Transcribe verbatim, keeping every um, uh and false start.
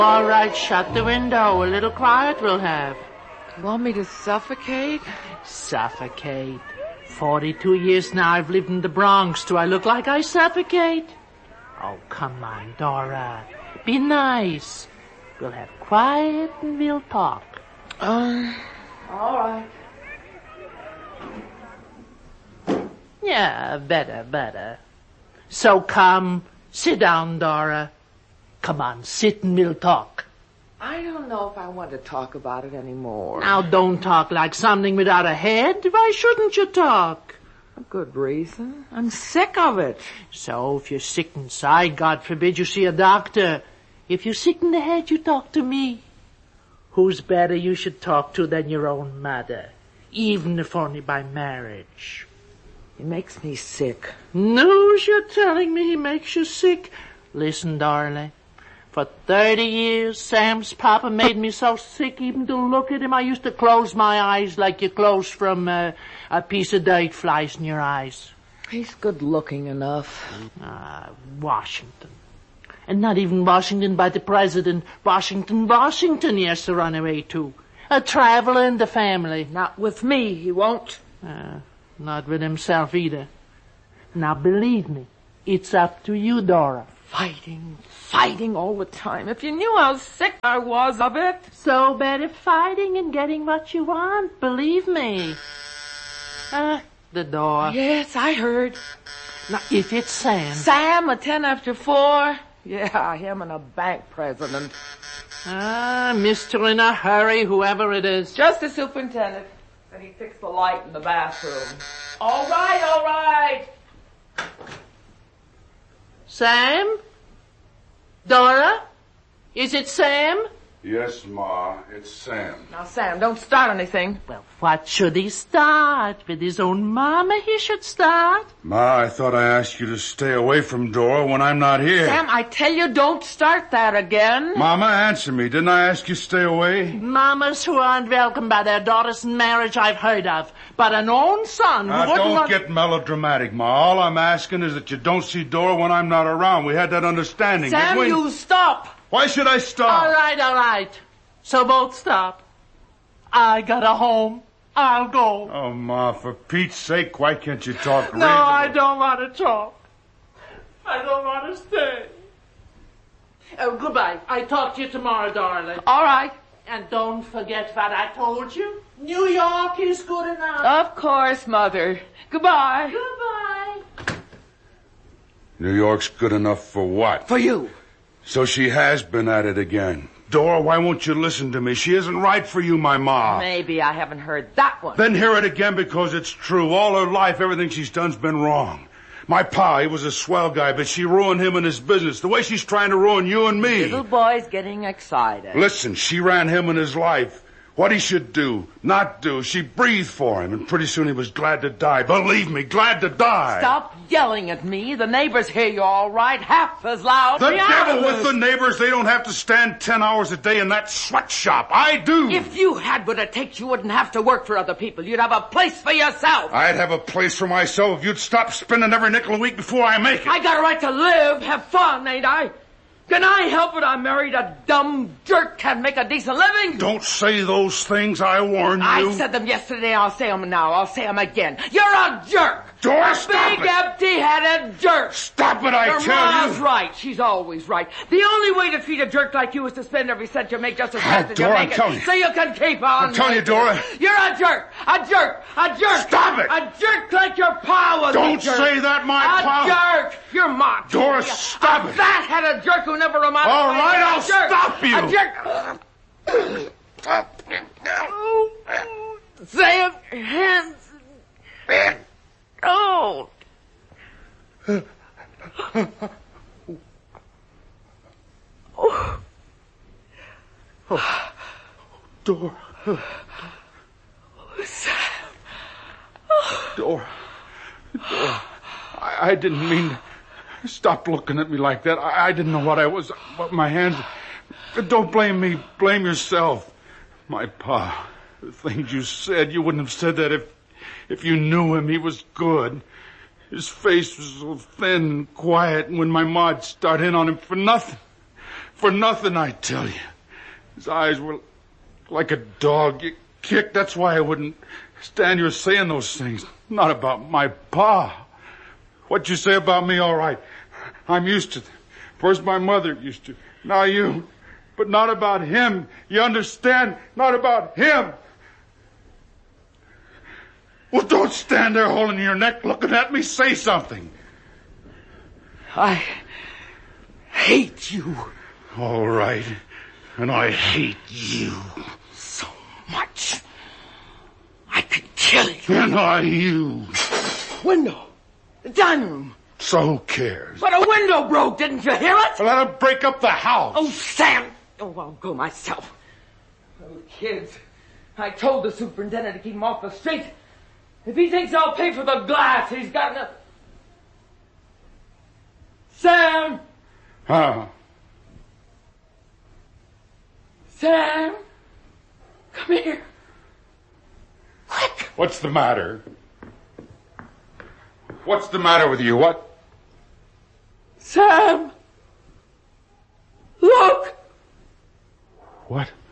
All right, shut the window. A little quiet we'll have. Want me to suffocate? Suffocate. Forty-two years now I've lived in the Bronx. Do I look like I suffocate? Oh, come on, Dora. Be nice. We'll have quiet and we'll talk. Um, all right. Yeah, better, better. So come, sit down, Dora. Come on, sit and we'll talk. I don't know if I want to talk about it anymore. Now, don't talk like something without a head. Why shouldn't you talk? A good reason. I'm sick of it. So, if you're sick inside, God forbid you see a doctor. If you're sick in the head, you talk to me. Who's better you should talk to than your own mother, even if only by marriage? He makes me sick. News you're telling me he makes you sick? Listen, darling. For thirty years, Sam's papa made me so sick even to look at him. I used to close my eyes like you close from uh, a piece of dirt flies in your eyes. He's good looking enough. Ah, Washington. And not even Washington by the president. Washington, Washington he has to run away to. A traveler in the family. Not with me, he won't. Uh, not with himself either. Now, believe me, it's up to you, Dora. Fighting, fighting all the time. If you knew how sick I was of it. So better fighting and getting what you want, believe me. Ah, uh, the door. Yes, I heard. Now, if it's Sam. Sam, a ten after four? Yeah, him and a bank president. Ah, mister in a hurry, whoever it is. Just the superintendent. And he fixed the light in the bathroom. All right, all right. Sam? Dora? Is it Sam? Yes, Ma, it's Sam. Now, Sam, don't start anything. Well, what should he start? With his own mama he should start? Ma, I thought I asked you to stay away from Dora when I'm not here. Sam, I tell you, don't start that again. Mama, answer me. Didn't I ask you to stay away? Mamas who aren't welcomed by their daughters in marriage I've heard of. But an own son who now, wouldn't don't want... get melodramatic, Ma. All I'm asking is that you don't see Dora when I'm not around. We had that understanding, Sam, didn't we? you stop. Why should I stop? All right, all right. So both stop. I got a home. I'll go. Oh, Ma, for Pete's sake, why can't you talk reasonable? No, I don't want to talk. I don't want to stay. Oh, goodbye. I talk to you tomorrow, darling. All right. And don't forget what I told you. New York is good enough. Of course, Mother. Goodbye. Goodbye. New York's good enough for what? For you. So she has been at it again. Dora, why won't you listen to me? She isn't right for you, my Ma. Maybe I haven't heard that one. Then hear it again because it's true. All her life, everything she's done's been wrong. My pa, he was a swell guy, but she ruined him and his business. The way she's trying to ruin you and me. Little boy's getting excited. Listen, she ran him and his life. What he should do, not do. She breathed for him, and pretty soon he was glad to die. Believe me, glad to die. Stop yelling at me. The neighbors hear you all right, half as loud. The Be devil with the neighbors. They don't have to stand ten hours a day in that sweatshop. I do. If you had what it takes, you wouldn't have to work for other people. You'd have a place for yourself. I'd have a place for myself if you'd stop spending every nickel a week before I make it. I got a right to live, have fun, ain't I? Can I help it I married a dumb jerk, can't make a decent living? Don't say those things, I warn you. I said them yesterday, I'll say them now, I'll say them again. You're a jerk! Dora, a stop big, it. empty-headed jerk! Stop it, I Your tell ma's you. right, she's always right. The only way to treat a jerk like you is to spend every cent you make just as Ah, fast as Dora, you I'm make telling it. you. So you can keep on I'm telling you, making Dora. it. You're a jerk! A jerk! A jerk! Stop it. A jerk like your pa was Don't a jerk. say that, my a pa. A jerk! You're ma. Dora, stop a it. fat had a jerk who never reminded All me right, of a I'll jerk. stop you. A jerk. Sam, your hands. Oh. Oh. Oh. Dora. Sam. Dora. Dora. I, I didn't mean to. Stop looking at me like that. I, I didn't know what I was. What my hands. Don't blame me. Blame yourself. My pa. The things you said, you wouldn't have said that if, if you knew him. He was good. His face was so thin and quiet, and when my ma'd start in on him for nothing. for nothing, I tell you. His eyes were like a dog you kicked. That's why I wouldn't stand here saying those things. Not about my pa. What you say about me, all right. I'm used to it. First my mother used to. Now you. But not about him. You understand? Not about him. Well, don't stand there holding your neck looking at me. Say something. I hate you. All right. And I hate you. So much. I could kill you. And I you. Window. The dining room. So who cares? But a window broke. Didn't you hear it? Well, let him break up the house. Oh, Sam. Oh, I'll go myself. Those kids. I told the superintendent to keep them off the street. If he thinks I'll pay for the glass, he's got enough. Sam! Huh? Sam! Come here. Quick! What's the matter? What's the matter with you? What? Sam! Look! What?